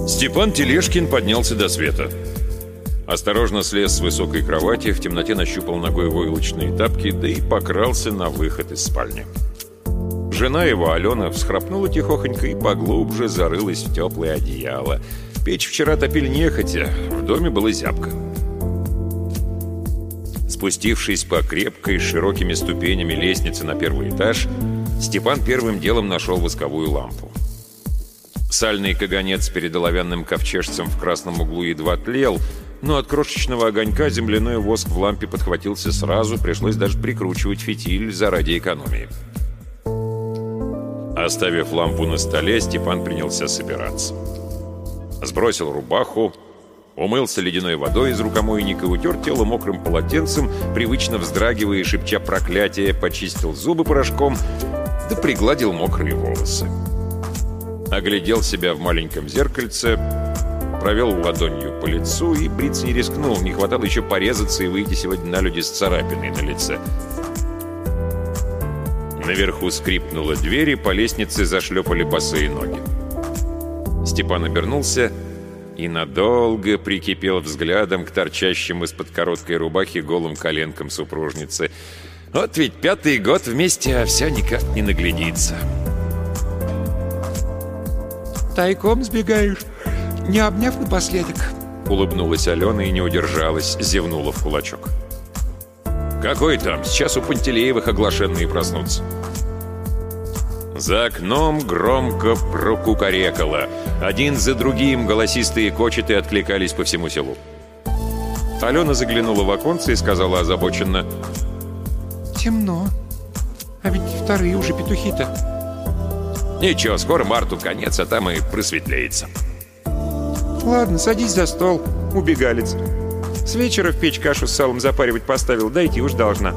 Степан Тележкин поднялся до света. Осторожно слез с высокой кровати, в темноте нащупал ногой войлочные тапки, да и покрался на выход из спальни. Жена его, Алена, всхрапнула тихохонько и поглубже зарылась в теплое одеяло. Печь вчера топили нехотя, в доме была зябко. Спустившись по крепкой, широкими ступенями лестницы на первый этаж, Степан первым делом нашел восковую лампу. Сальный каганец перед оловянным ковчежцем в красном углу едва тлел, но от крошечного огонька земляной воск в лампе подхватился сразу, пришлось даже прикручивать фитиль заради экономии. Оставив лампу на столе, Степан принялся собираться. Сбросил рубаху, умылся ледяной водой из рукомойника, утер тело мокрым полотенцем, привычно вздрагивая и шепча проклятие, почистил зубы порошком, да пригладил мокрые волосы. Оглядел себя в маленьком зеркальце, провел ладонью по лицу и бриться не рискнул. Не хватало еще порезаться и выйти сегодня на люди с царапиной на лице. Наверху скрипнула дверь, и по лестнице зашлепали босые ноги. Степан обернулся и надолго прикипел взглядом к торчащим из-под короткой рубахи голым коленкам супружницы. Вот ведь 5-й год вместе, а все никак не наглядится. «Тайком сбегаешь, не обняв напоследок», — улыбнулась Алена и не удержалась, зевнула в кулачок. «Какой там? Сейчас у Пантелеевых оглашенные проснутся». За окном громко прокукарекало. Один за другим голосистые кочеты откликались по всему селу. Алена заглянула в оконце и сказала озабоченно: «Темно. А ведь вторые уже петухи-то». «Ничего, скоро марту конец, а там и просветлеется». «Ладно, садись за стол, убегалец. С вечера в печь кашу с салом запаривать поставил, дойти уж должна».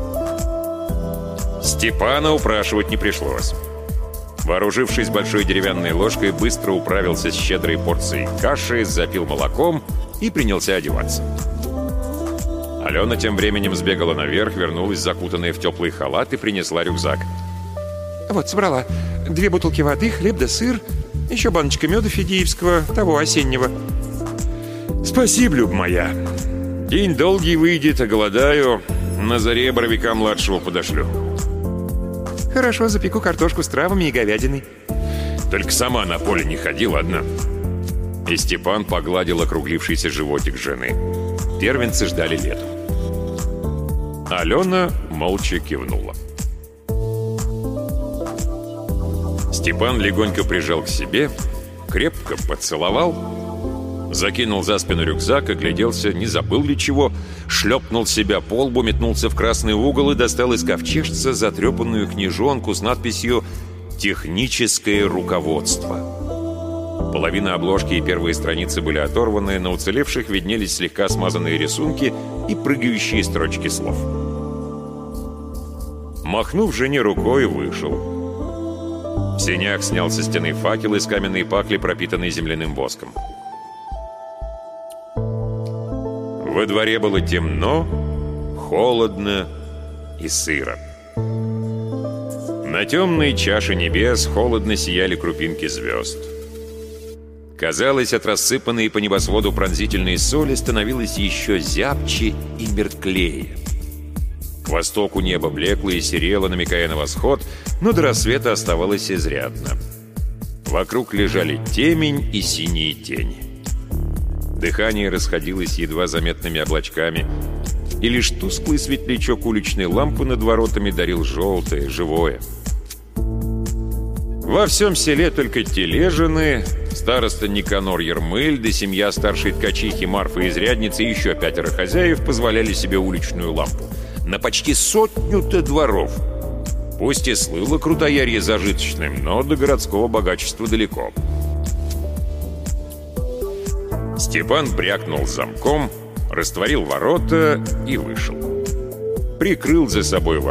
Степана упрашивать не пришлось. Вооружившись большой деревянной ложкой, быстро управился с щедрой порцией каши, запил молоком и принялся одеваться. Алена тем временем сбегала наверх, вернулась закутанная в теплый халат и принесла рюкзак. «Вот, собрала 2 бутылки воды, хлеб да сыр, еще баночка меда фидеевского, того осеннего». «Спасибо, Люб моя. День долгий выйдет, оголодаю. На заре Боровика-младшего подошлю». «Хорошо, запеку картошку с травами и говядиной». «Только сама на поле не ходи, ладно?» И Степан погладил округлившийся животик жены. Первенцы ждали лету. Алена молча кивнула. Степан легонько прижал к себе, крепко поцеловал, закинул за спину рюкзак, огляделся, не забыл ли чего, шлепнул себя по лбу, метнулся в красный угол и достал из ковчежца затрепанную книжонку с надписью «Техническое руководство». Половина обложки и первые страницы были оторваны, на уцелевших виднелись слегка смазанные рисунки и прыгающие строчки слов. Махнув жене рукой, вышел. В сенях снял со стены факел из каменной пакли, пропитанной земляным воском. Во дворе было темно, холодно и сыро. На темной чаше небес холодно сияли крупинки звезд. Казалось, от рассыпанной по небосводу пронзительной соли становилось еще зябче и мертклее. К востоку небо блекло и серело, намекая на восход, но до рассвета оставалось изрядно. Вокруг лежали темень и синие тени. Дыхание расходилось едва заметными облачками, и лишь тусклый светлячок уличной лампы над воротами дарил желтое, живое. Во всем селе только Тележины, староста Никанор Ермыль, да семья старшей ткачихи Марфы Изрядницы и еще 5 хозяев позволяли себе уличную лампу. На почти 100-то дворов. Пусть и слыло Крутоярье зажиточным, но до городского богачества далеко. Степан брякнул замком, растворил ворота и вышел. Прикрыл за собой